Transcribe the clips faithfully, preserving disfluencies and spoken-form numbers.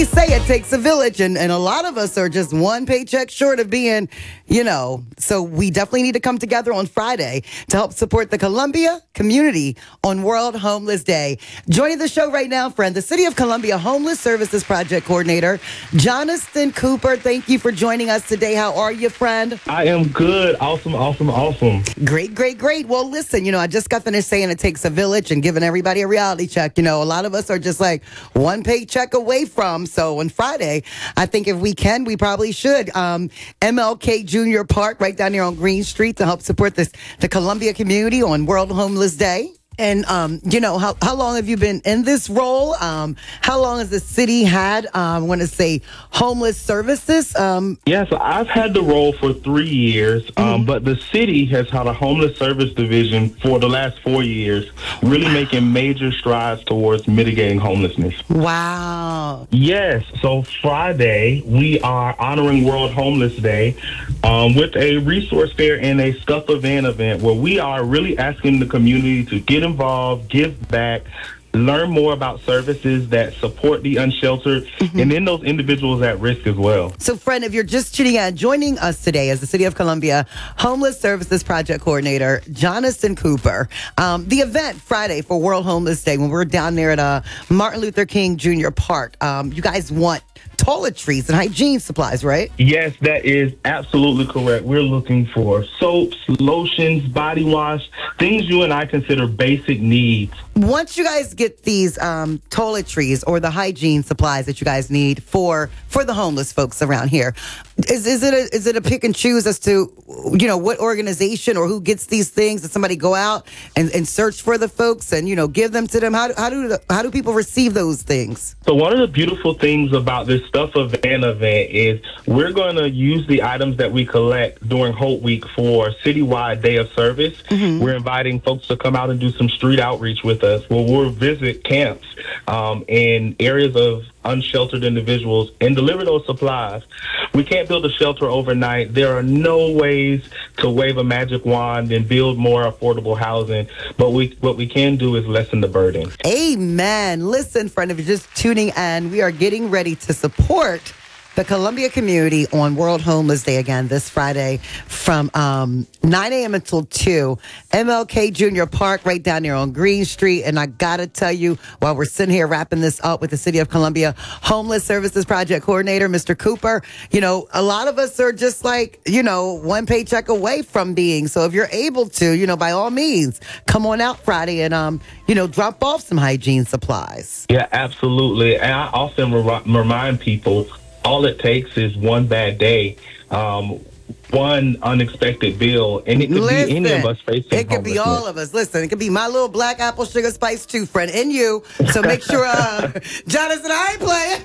Say it takes a village, and, and a lot of us are just one paycheck short of being, you know, so we definitely need to come together on Friday to help support the Columbia community on World Homeless Day. Joining the show right now, friend, the City of Columbia Homeless Services Project Coordinator, Jonathan Cooper. Thank you for joining us today. How are you, friend? I am good. Awesome, awesome, awesome. Great, great, great. Well, listen, you know, I just got finished saying it takes a village and giving everybody a reality check. You know, a lot of us are just like one paycheck away from. So on Friday, I think if we can, we probably should. Um, M L K Junior Park, right down here on Green Street, to help support this the Columbia community on World Homeless Day. And, um, you know, how, how long have you been in this role? Um, how long has the city had, um, I want to say, homeless services? Um, yeah, so I've had the role for three years, um, mm-hmm. but the city has had a homeless service division for the last four years, really wow. making major strides towards mitigating homelessness. Wow. Yes, so Friday, we are honoring World Homeless Day um, with a resource fair and a Scuff a Van event where we are really asking the community to get involved, give back, learn more about services that support the unsheltered, mm-hmm. and then those individuals at risk as well. So, friend, if you're just tuning in, joining us today as the City of Columbia Homeless Services Project Coordinator, Jonathan Cooper. Um, the event Friday for World Homeless Day, when we're down there at uh, Martin Luther King Junior Park, um, you guys want toiletries and hygiene supplies, right? Yes, that is absolutely correct. We're looking for soaps, lotions, body wash, things you and I consider basic needs. Once you guys get these um, toiletries or the hygiene supplies that you guys need for for the homeless folks around here, is is it a, is it a pick and choose as to, you know, what organization or who gets these things? Does somebody go out and, and search for the folks and, you know, give them to them? How, how do the, how do people receive those things? So one of the beautiful things about this Stuff a Van event is we're going to use the items that we collect during Hope Week for a citywide day of service. Mm-hmm. We're inviting folks to come out and do some street outreach with us. Where we'll visit camps um, in areas of unsheltered individuals and deliver those supplies. We can't build a shelter overnight. There are no ways to wave a magic wand and build more affordable housing, but we what we can do is lessen the burden. Amen. Listen, friend, if you're just tuning in, we are getting ready to support the Columbia community on World Homeless Day again this Friday from um, nine a.m. until two. M L K Junior Park right down there on Green Street. And I got to tell you, while we're sitting here wrapping this up with the City of Columbia Homeless Services Project Coordinator, Mister Cooper, you know, a lot of us are just like, you know, one paycheck away from being. So if you're able to, you know, by all means, come on out Friday and, um, you know, drop off some hygiene supplies. Yeah, absolutely. And I often re- remind people, all it takes is one bad day, um, one unexpected bill, and it could Listen, be any of us facing it could be all of us. Listen, it could be my little black apple sugar spice too, friend, and you. So make sure, uh, Jonathan, I ain't playing.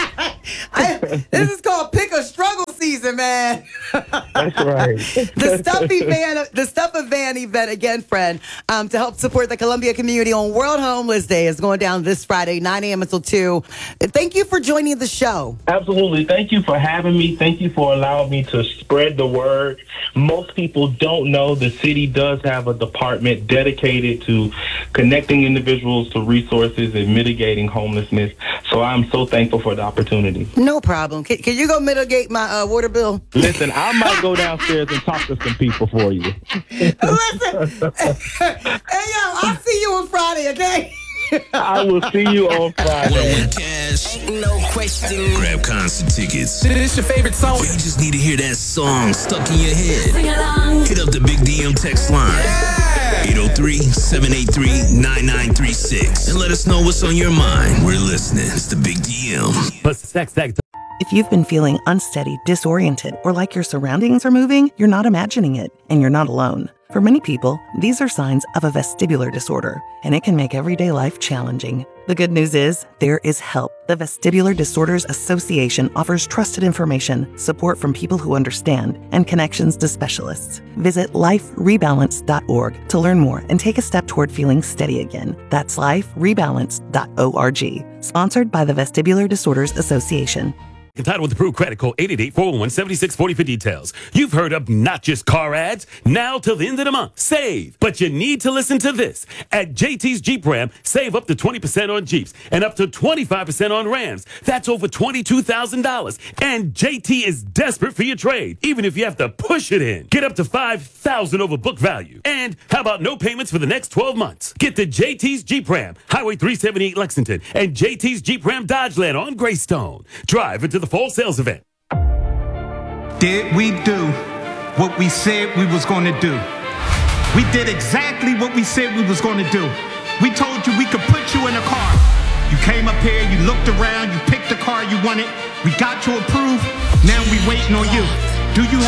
I, this is called pick a struggle season, man. That's right. the Stuffy Van, the Stuff a Van event again, friend, um, to help support the Columbia community on World Homeless Day is going down this Friday, nine a.m. until two. Thank you for joining the show. Absolutely. Thank you for having me. Thank you for allowing me to spread the word. Most people don't know the city does have a department dedicated to connecting individuals to resources and mitigating homelessness. So I'm so thankful for the opportunity. No problem. Can, can you go mitigate my uh, water bill? Listen, I might go downstairs and talk to some people for you. Listen, hey, yo, I'll see you on Friday, okay? I will see you on Friday. Cash, ain't no question. Grab concert tickets. This your favorite song? Or you just need to hear that song stuck in your head. Sing along. Hit up the Big D M text line. Yeah. eight oh three, seven eight three, nine nine three six. And let us know what's on your mind. We're listening. It's the Big D M. But sex that. If you've been feeling unsteady, disoriented, or like your surroundings are moving, you're not imagining it, and you're not alone. For many people, these are signs of a vestibular disorder, and it can make everyday life challenging. The good news is, there is help. The Vestibular Disorders Association offers trusted information, support from people who understand, and connections to specialists. Visit life rebalance dot org to learn more and take a step toward feeling steady again. That's life rebalance dot org. Sponsored by the Vestibular Disorders Association. Entitled with approved credit code eight eight eight, four one one, seven six four zero for details. You've heard of not just car ads. Now till the end of the month. Save. But you need to listen to this. At J T's Jeep Ram, save up to twenty percent on Jeeps and up to twenty-five percent on Rams. That's over twenty-two thousand dollars. And J T is desperate for your trade, even if you have to push it in. Get up to five thousand dollars over book value. And how about no payments for the next twelve months? Get to J T's Jeep Ram, Highway three seventy-eight Lexington, and J T's Jeep Ram Dodgeland on Greystone. Drive into the fall sales event. Did we do what we said we was going to do? We did exactly what we said we was going to do. We told you we could put you in a car. You came up here, you looked around, you picked the car you wanted. We got you approved. Now we waiting on you. Do you